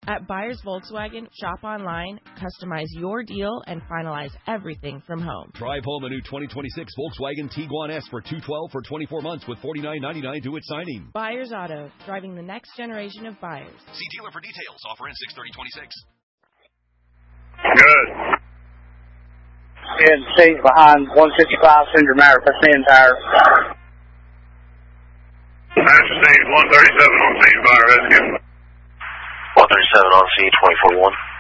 At Buyers Volkswagen, shop online, customize your deal, and finalize everything from home. Drive home a new 2026 Volkswagen Tiguan S for $212 for 24 months with $49.99 due at signing. Buyers Auto, driving the next generation of buyers. See dealer for details. Offer in 6/30/26. Good. And Steve behind 155 Cinder Maverick. That's the entire. Master Steve, 137 on scene, fire rescue. 137 on scene, 24-1.